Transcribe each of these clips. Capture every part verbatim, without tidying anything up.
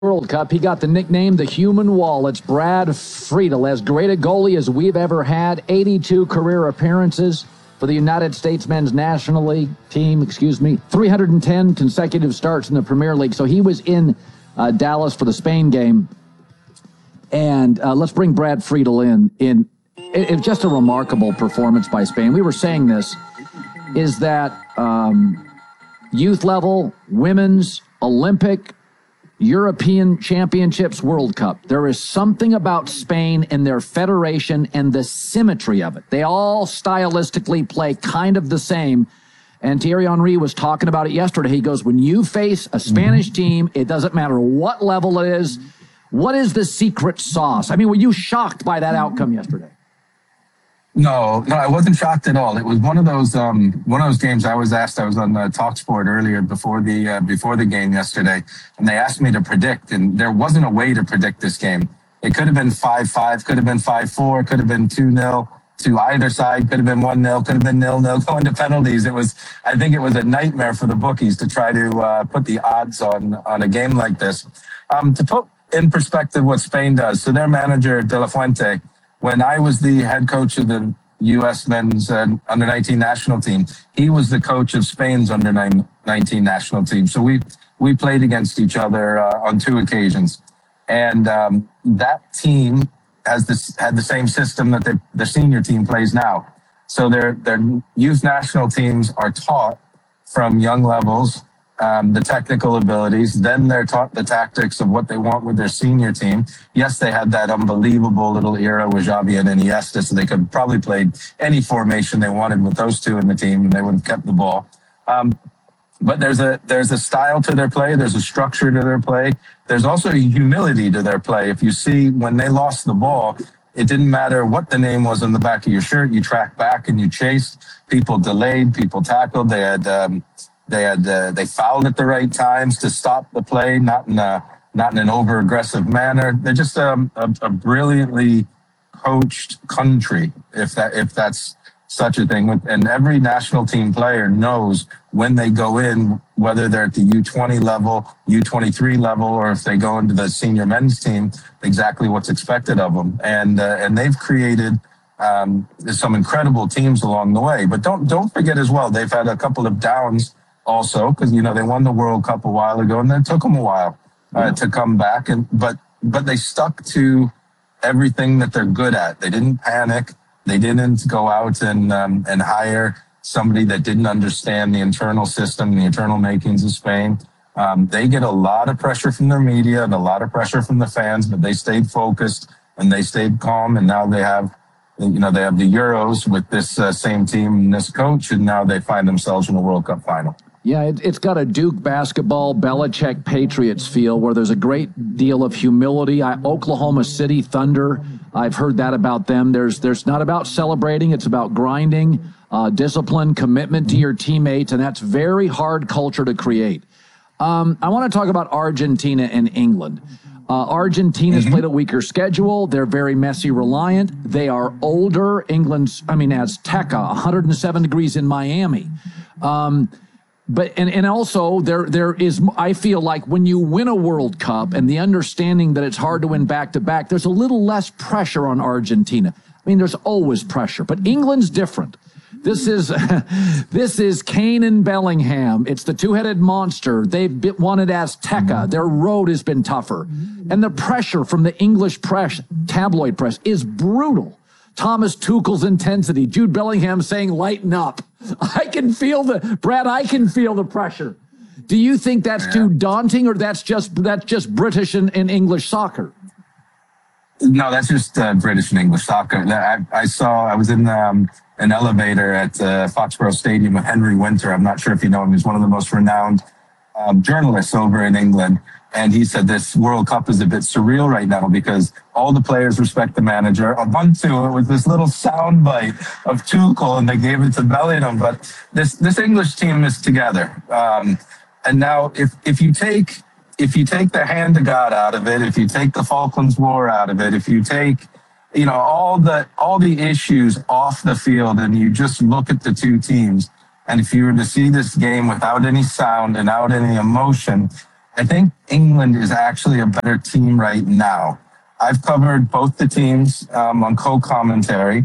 World Cup. He got the nickname the Human Wall. It's Brad Friedel, as great a goalie as we've ever had. eighty-two career appearances for the United States men's national league team, excuse me, three hundred ten consecutive starts in the Premier League. So he was in uh, Dallas for the Spain game. And uh, let's bring Brad Friedel in. in it, it, just a remarkable performance by Spain. We were saying this, is that um, youth level, women's, Olympic, European Championships, World Cup. There is something about Spain and their federation and the symmetry of it. They all stylistically play kind of the same. And Thierry Henry was talking about it yesterday. He goes, when you face a Spanish mm-hmm. team, it doesn't matter what level it is. What is the secret sauce? I mean, were you shocked by that outcome yesterday? No, no, I wasn't shocked at all. It was one of those um, one of those games. I was asked. I was on uh, TalkSport earlier before the uh, before the game yesterday, and they asked me to predict, and there wasn't a way to predict this game. It could have been five five, could have been five four, could have been two nil to either side, could have been one nil, could have been nil nil going to penalties. It was, I think, it was a nightmare for the bookies to try to uh, put the odds on on a game like this. Um, to put in perspective what Spain does, so their manager De La Fuente, when I was the head coach of the U S men's uh, under nineteen national team, he was the coach of Spain's under nineteen national team. So we we played against each other uh, on two occasions, and um, that team has this had the same system that the, the senior team plays now. So their their youth national teams are taught from young levels Um, the technical abilities, then they're taught the tactics of what they want with their senior team. Yes, they had that unbelievable little era with Xavi and Iniesta, so they could probably play any formation they wanted with those two in the team, and they would have kept the ball. Um, but there's a there's a style to their play, there's a structure to their play, there's also a humility to their play. If you see when they lost the ball, it didn't matter what the name was on the back of your shirt, you tracked back and you chased. People delayed, people tackled, they had um, They had uh, they fouled at the right times to stop the play, not in a not in an over aggressive manner. They're just um, a, a brilliantly coached country, if that if that's such a thing. And every national team player knows when they go in, whether they're at the U twenty level, U twenty-three level, or if they go into the senior men's team, exactly what's expected of them. And uh, and they've created um, some incredible teams along the way. But don't don't forget as well, they've had a couple of downs. Also, because you know they won the World Cup a while ago, and it took them a while uh, yeah. to come back. And but but they stuck to everything that they're good at. They didn't panic. They didn't go out and um, and hire somebody that didn't understand the internal system, the internal makings of Spain. Um, they get a lot of pressure from their media and a lot of pressure from the fans, but they stayed focused and they stayed calm. And now they have, you know, they have the Euros with this uh, same team and this coach, and now they find themselves in the World Cup final. Yeah, it, it's got a Duke basketball, Belichick Patriots feel where there's a great deal of humility. I, Oklahoma City Thunder, I've heard that about them. There's there's not about celebrating. It's about grinding, uh, discipline, commitment to your teammates, and that's very hard culture to create. Um, I want to talk about Argentina and England. Uh, Argentina's mm-hmm. played a weaker schedule. They're very Messi reliant. They are older. England's, I mean, Azteca, one hundred seven degrees in Miami. Um, But and, and also there there is, I feel like when you win a World Cup and the understanding that it's hard to win back to back, there's a little less pressure on Argentina. I mean, there's always pressure, but England's different. This is this is Kane and Bellingham. It's the two-headed monster. They've been, won at Azteca. Their road has been tougher, and the pressure from the English press, tabloid press, is brutal. Thomas Tuchel's intensity, Jude Bellingham saying, lighten up. I can feel the, Brad, I can feel the pressure. Do you think that's yeah. too daunting, or that's just that's just British and, and English soccer? No, that's just uh, British and English soccer. I, I saw, I was in um, an elevator at uh, Foxborough Stadium with Henry Winter. I'm not sure if you know him. He's one of the most renowned um, journalists over in England. And he said this World Cup is a bit surreal right now because all the players respect the manager. Ubuntu, it was this little sound bite of Tuchel, and they gave it to Bellingham. But this this English team is together. Um, and now, if if you take if you take the hand of God out of it, if you take the Falklands War out of it, if you take you know all the all the issues off the field, and you just look at the two teams, and if you were to see this game without any sound and without any emotion, I think England is actually a better team right now. I've covered both the teams um, on co-commentary.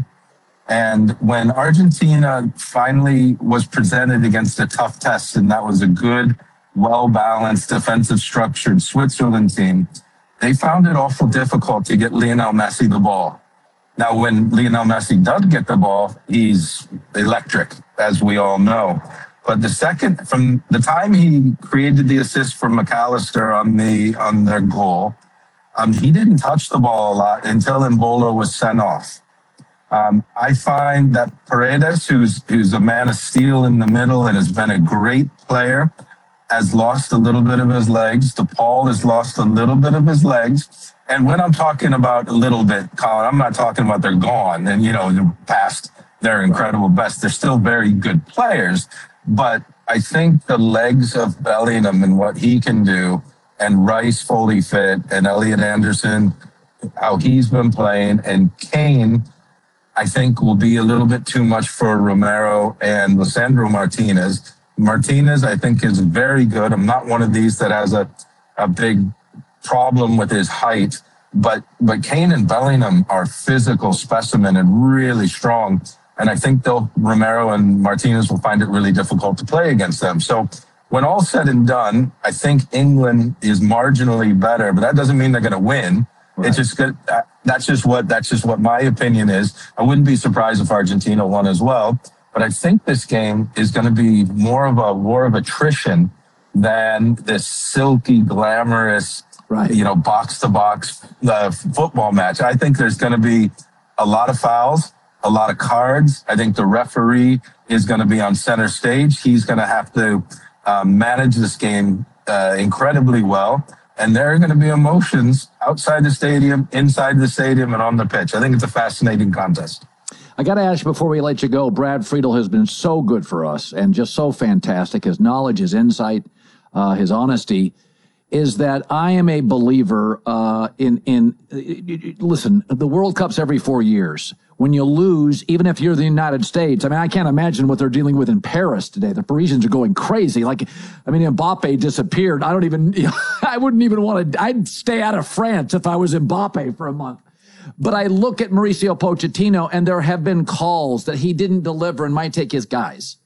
And when Argentina finally was presented against a tough test, and that was a good, well-balanced, defensive structured Switzerland team, they found it awful difficult to get Lionel Messi the ball. Now, when Lionel Messi does get the ball, he's electric, as we all know. But the second, from the time he created the assist for McAllister on the on their goal, um, he didn't touch the ball a lot until Embolo was sent off. Um, I find that Paredes, who's who's a man of steel in the middle and has been a great player, has lost a little bit of his legs. DePaul has lost a little bit of his legs. And when I'm talking about a little bit, Colin, I'm not talking about they're gone and, you know, they're past their incredible best. They're still very good players. But I think the legs of Bellingham and what he can do, and Rice fully fit, and Elliot Anderson, how he's been playing, and Kane, I think will be a little bit too much for Romero and Lisandro Martinez. Martinez, I think, is very good. I'm not one of these that has a, a big problem with his height, but but Kane and Bellingham are physical specimen and really strong. And I think they'll Romero and Martinez will find it really difficult to play against them. So when all's said and done, I think England is marginally better, but that doesn't mean they're going to win. Right. It's just good. That's just what that's just what my opinion is. I wouldn't be surprised if Argentina won as well. But I think this game is going to be more of a war of attrition than this silky, glamorous, right, you know, box to box uh, football match. I think there's going to be a lot of fouls, a lot of cards. I think the referee is going to be on center stage. He's going to have to um, manage this game uh, incredibly well. And there are going to be emotions outside the stadium, inside the stadium, and on the pitch. I think it's a fascinating contest. I got to ask you before we let you go, Brad Friedel has been so good for us and just so fantastic. His knowledge, his insight, uh, his honesty, is that I am a believer uh, in, in, listen, the World Cup's every four years. When you lose, even if you're the United States, I mean, I can't imagine what they're dealing with in Paris today. The Parisians are going crazy. Like, I mean, Mbappe disappeared. I don't even, you know, I wouldn't even want to, I'd stay out of France if I was Mbappe for a month. But I look at Mauricio Pochettino, and there have been calls that he didn't deliver and might take his guys.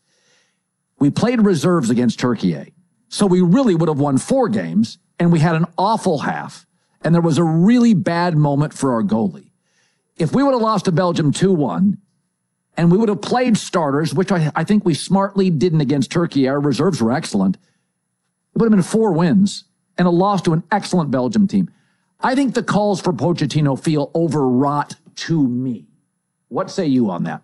We played reserves against Turkey, so we really would have won four games, and we had an awful half, and there was a really bad moment for our goalie. If we would have lost to Belgium two one, and we would have played starters, which I, I think we smartly didn't against Turkey, our reserves were excellent, it would have been four wins and a loss to an excellent Belgium team. I think the calls for Pochettino feel overwrought to me. What say you on that?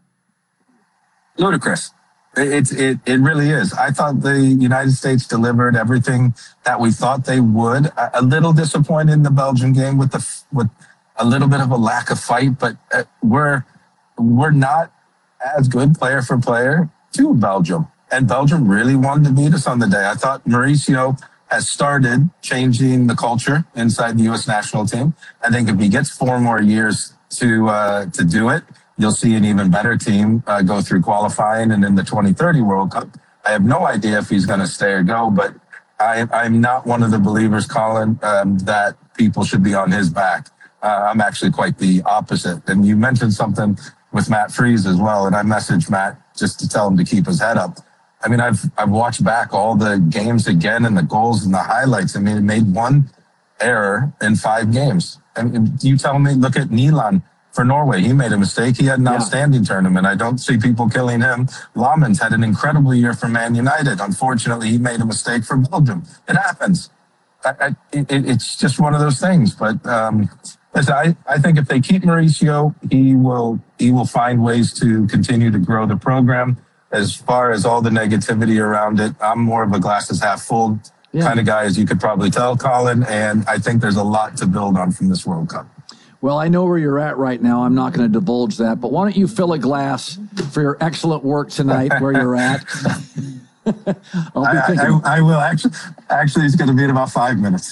Ludicrous. It, it, it really is. I thought the United States delivered everything that we thought they would. A, a little disappointed in the Belgian game with the with a little bit of a lack of fight, but uh, we're we're not as good player for player to Belgium. And Belgium really wanted to beat us on the day. I thought Mauricio has started changing the culture inside the U S national team. I think if he gets four more years to uh, to do it, you'll see an even better team uh, go through qualifying and in the twenty thirty World Cup. I have no idea if he's going to stay or go, but I, I'm not one of the believers, Colin, um, that people should be on his back. Uh, I'm actually quite the opposite. And you mentioned something with Matt Freese as well, and I messaged Matt just to tell him to keep his head up. I mean, I've I've watched back all the games again and the goals and the highlights. I mean, it made one error in five games. And you tell me, look at Nilan for Norway. He made a mistake. He had an yeah. outstanding tournament. I don't see people killing him. Lamens had an incredible year for Man United. Unfortunately, he made a mistake for Belgium. It happens. I, I, it, it's just one of those things. But um, listen, I, I think if they keep Mauricio, he will he will find ways to continue to grow the program. As far as all the negativity around it, I'm more of a glasses half full yeah. kind of guy, as you could probably tell, Colin. And I think there's a lot to build on from this World Cup. Well, I know where you're at right now. I'm not going to divulge that. But why don't you fill a glass for your excellent work tonight where you're at? I'll be I, I, I will. Actually, actually, it's going to be in about five minutes.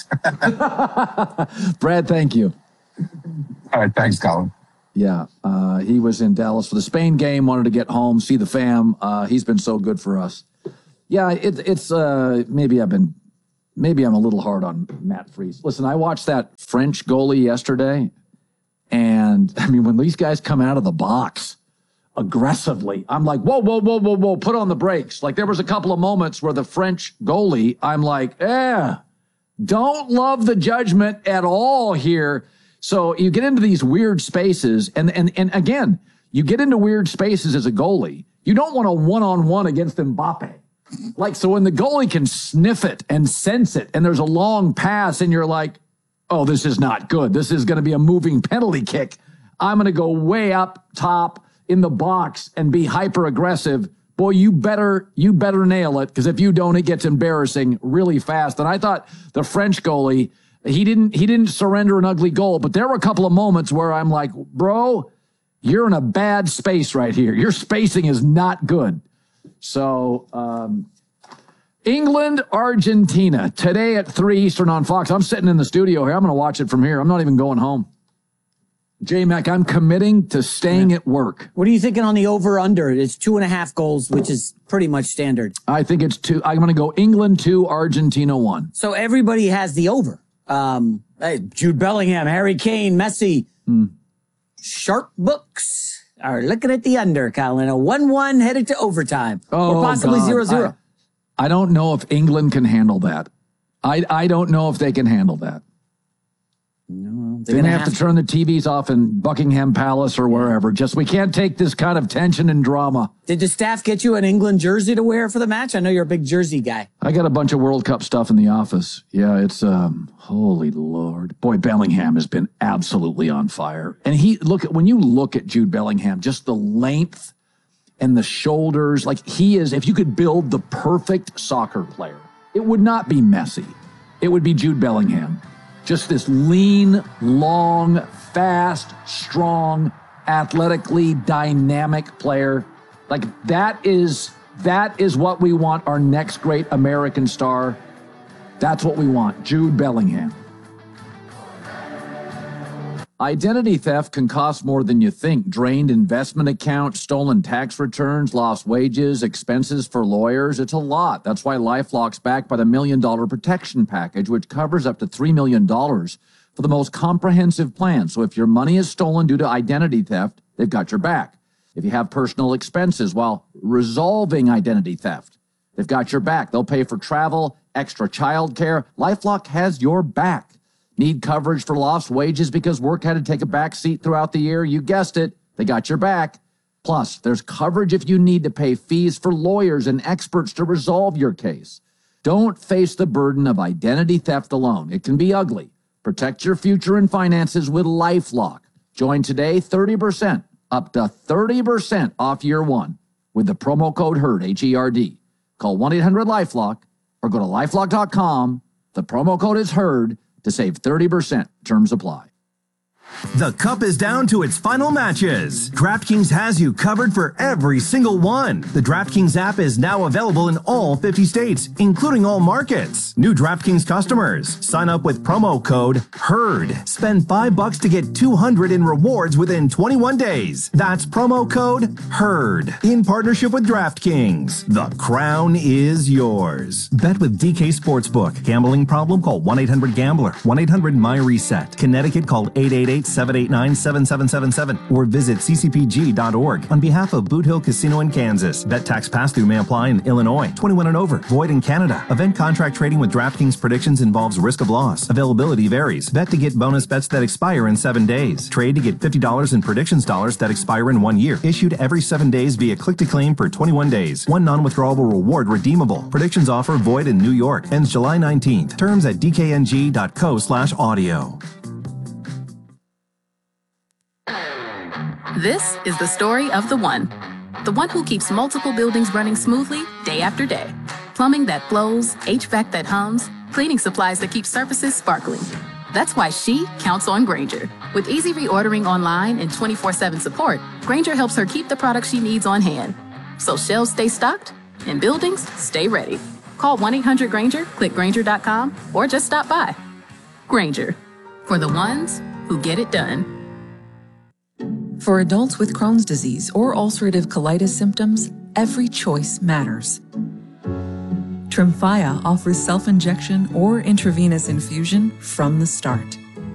Brad, thank you. All right. Thanks, Colin. Yeah, uh, he was in Dallas for the Spain game, wanted to get home, see the fam. Uh, he's been so good for us. Yeah, it, it's uh, maybe I've been maybe I'm a little hard on Matt Freese. Listen, I watched that French goalie yesterday, and I mean, when these guys come out of the box aggressively, I'm like, whoa, whoa, whoa, whoa, whoa, put on the brakes. Like, there was a couple of moments where the French goalie, I'm like, eh, don't love the judgment at all here. So you get into these weird spaces, and and and again, you get into weird spaces as a goalie. You don't want a one-on-one against Mbappe. Like, so when the goalie can sniff it and sense it, and there's a long pass, and you're like, oh, this is not good. This is going to be a moving penalty kick. I'm going to go way up top in the box and be hyper aggressive. Boy, you better, you better nail it, because if you don't, it gets embarrassing really fast. And I thought the French goalie, he didn't, he didn't surrender an ugly goal, but there were a couple of moments where I'm like, bro, you're in a bad space right here. Your spacing is not good. So, um, England, Argentina, today at three Eastern on Fox. I'm sitting in the studio here. I'm going to watch it from here. I'm not even going home. J-Mac, I'm committing to staying yeah. at work. What are you thinking on the over-under? It's two and a half goals, which is pretty much standard. I think it's two. I'm going to go England two, Argentina one. So everybody has the over. Um, hey, Jude Bellingham, Harry Kane, Messi. Hmm. Sharp books are looking at the under, Colin. A one one headed to overtime. Oh, or possibly God. zero zero. I, I don't know if England can handle that. I, I don't know if they can handle that. No, they're going to have, have to turn the T Vs off in Buckingham Palace or wherever. Just, we can't take this kind of tension and drama. Did the staff get you an England jersey to wear for the match? I know you're a big jersey guy. I got a bunch of World Cup stuff in the office. Yeah, it's, um, holy Lord. Boy, Bellingham has been absolutely on fire. And he, look at, when you look at Jude Bellingham, just the length and the shoulders, like he is, if you could build the perfect soccer player, it would not be Messi. It would be Jude Bellingham. Just this lean, long, fast, strong, athletically dynamic player. Like that is, that is what we want our next great American star. That's what we want, Jude Bellingham. Identity theft can cost more than you think. Drained investment accounts, stolen tax returns, lost wages, expenses for lawyers. It's a lot. That's why LifeLock's backed by the Million Dollar Protection Package, which covers up to three million dollars for the most comprehensive plan. So if your money is stolen due to identity theft, they've got your back. If you have personal expenses while resolving identity theft, they've got your back. They'll pay for travel, extra childcare. LifeLock has your back. Need coverage for lost wages because work had to take a back seat throughout the year? You guessed it. They got your back. Plus, there's coverage if you need to pay fees for lawyers and experts to resolve your case. Don't face the burden of identity theft alone. It can be ugly. Protect your future and finances with LifeLock. Join today, thirty percent, up to thirty percent off year one with the promo code HERD, H E R D. Call one eight hundred LifeLock or go to lifelock dot com. The promo code is HERD to save thirty percent. Terms apply. The cup is down to its final matches. DraftKings has you covered for every single one. The DraftKings app is now available in all fifty states, including all markets. New DraftKings customers, sign up with promo code HERD. Spend five bucks to get two hundred in rewards within twenty-one days. That's promo code HERD. In partnership with DraftKings, the crown is yours. Bet with D K Sportsbook. Gambling problem? Call one eight hundred gambler. one eight hundred my reset. Connecticut, call eight eight eight, seven eight nine, seven seven seven seven or visit c c p g dot org on behalf of Boot Hill Casino in Kansas. Bet tax pass-through may apply in Illinois. twenty-one and over. Void in Canada. Event contract trading with DraftKings predictions involves risk of loss. Availability varies. Bet to get bonus bets that expire in seven days. Trade to get fifty dollars in predictions dollars that expire in one year. Issued every seven days via click-to-claim for twenty-one days. One non-withdrawable reward redeemable. Predictions offer void in New York. Ends July nineteenth. Terms at d k n g dot co slash audio. This is the story of the one. The one who keeps multiple buildings running smoothly day after day. Plumbing that flows, H V A C that hums, cleaning supplies that keep surfaces sparkling. That's why she counts on Grainger. With easy reordering online and twenty-four seven support, Grainger helps her keep the products she needs on hand. So shelves stay stocked and buildings stay ready. Call one eight hundred Grainger, click Grainger dot com, or just stop by. Grainger, for the ones who get it done. For adults with Crohn's disease or ulcerative colitis symptoms, every choice matters. Tremfya offers self-injection or intravenous infusion from the start.